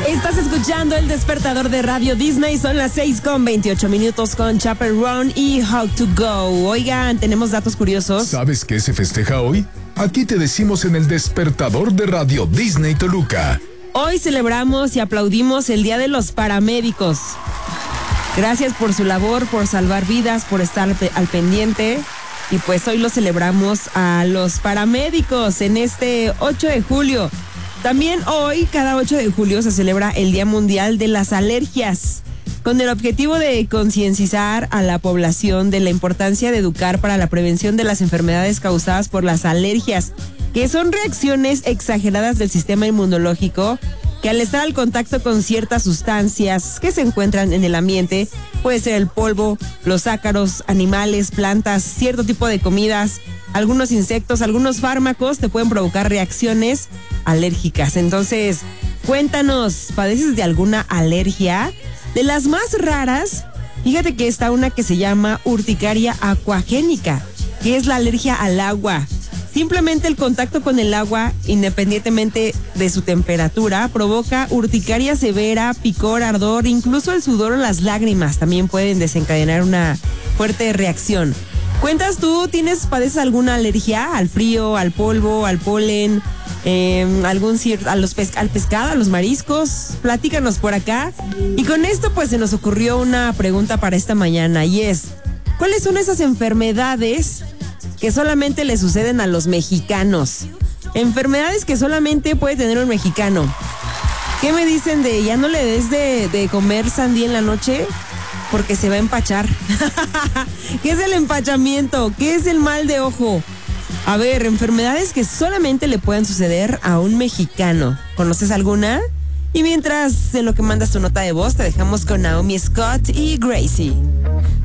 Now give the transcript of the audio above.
Estás escuchando El Despertador de Radio Disney. Son las 6:28 con Chaperone y How to Go. Oigan, tenemos datos curiosos. ¿Sabes qué se festeja hoy? Aquí te decimos en El Despertador de Radio Disney Toluca. Hoy celebramos y aplaudimos el Día de los Paramédicos. Gracias por su labor, por salvar vidas, por estar al pendiente. Y pues hoy lo celebramos a los paramédicos en este 8 de julio. También hoy, cada 8 de julio, se celebra el Día Mundial de las Alergias, con el objetivo de concientizar a la población de la importancia de educar para la prevención de las enfermedades causadas por las alergias, que son reacciones exageradas del sistema inmunológico que al estar al contacto con ciertas sustancias que se encuentran en el ambiente, puede ser el polvo, los ácaros, animales, plantas, cierto tipo de comidas, algunos insectos, algunos fármacos, te pueden provocar reacciones alérgicas. Entonces, cuéntanos, ¿padeces de alguna alergia? De las más raras, fíjate que está una que se llama urticaria acuagénica, que es la alergia al agua. Simplemente el contacto con el agua, independientemente de su temperatura, provoca urticaria severa, picor, ardor, incluso el sudor o las lágrimas también pueden desencadenar una fuerte reacción. ¿Cuentas tú, padeces alguna alergia al frío, al polvo, al polen, al pescado, a los mariscos? Platícanos por acá. Y con esto pues se nos ocurrió una pregunta para esta mañana y es, ¿cuáles son esas enfermedades que solamente le suceden a los mexicanos? Enfermedades que solamente puede tener un mexicano. ¿Qué me dicen de ya no le des de comer sandía en la noche? Porque se va a empachar. ¿Qué es el empachamiento? ¿Qué es el mal de ojo? A ver, enfermedades que solamente le pueden suceder a un mexicano. ¿Conoces alguna? Y mientras en lo que mandas tu nota de voz, te dejamos con Naomi Scott y Gracie.